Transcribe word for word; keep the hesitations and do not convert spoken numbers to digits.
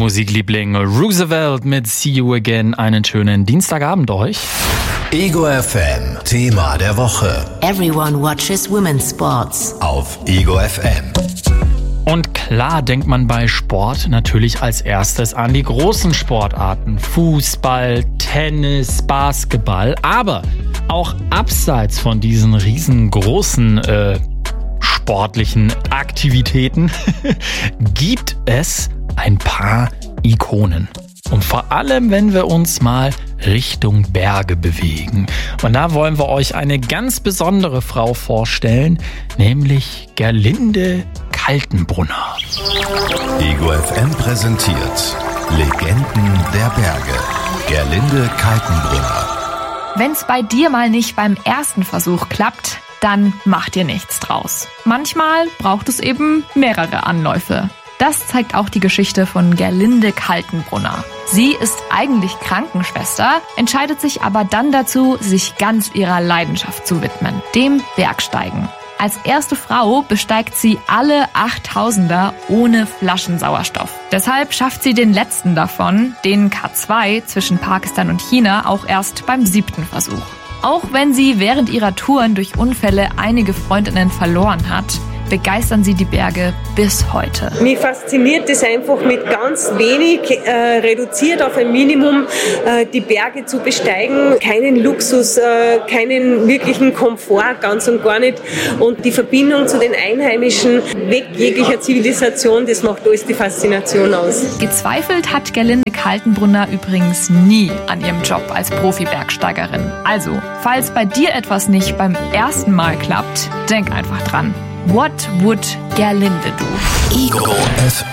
Musikliebling Roosevelt mit See You Again. Einen schönen Dienstagabend euch. Ego F M, Thema der Woche. Everyone watches women's sports. Auf Ego F M. Und klar denkt man bei Sport natürlich als erstes an die großen Sportarten. Fußball, Tennis, Basketball. Aber auch abseits von diesen riesengroßen äh, sportlichen Aktivitäten gibt es ein paar Ikonen. Und vor allem, wenn wir uns mal Richtung Berge bewegen. Und da wollen wir euch eine ganz besondere Frau vorstellen, nämlich Gerlinde Kaltenbrunner. Ego F M präsentiert Legenden der Berge. Gerlinde Kaltenbrunner. Wenn's bei dir mal nicht beim ersten Versuch klappt, dann mach dir nichts draus. Manchmal braucht es eben mehrere Anläufe. Das zeigt auch die Geschichte von Gerlinde Kaltenbrunner. Sie ist eigentlich Krankenschwester, entscheidet sich aber dann dazu, sich ganz ihrer Leidenschaft zu widmen, dem Bergsteigen. Als erste Frau besteigt sie alle achttausender ohne Flaschensauerstoff. Deshalb schafft sie den letzten davon, den K zwei zwischen Pakistan und China, auch erst beim siebten Versuch. Auch wenn sie während ihrer Touren durch Unfälle einige Freundinnen verloren hat, begeistern sie die Berge bis heute. Mich fasziniert es einfach, mit ganz wenig, äh, reduziert auf ein Minimum, äh, die Berge zu besteigen. Keinen Luxus, äh, keinen wirklichen Komfort, ganz und gar nicht. Und die Verbindung zu den Einheimischen, weg jeglicher Zivilisation, das macht alles die Faszination aus. Gezweifelt hat Gerlinde Kaltenbrunner übrigens nie an ihrem Job als Profi-Bergsteigerin. Also, falls bei dir etwas nicht beim ersten Mal klappt, denk einfach dran. What would Gerlinde do? Ego F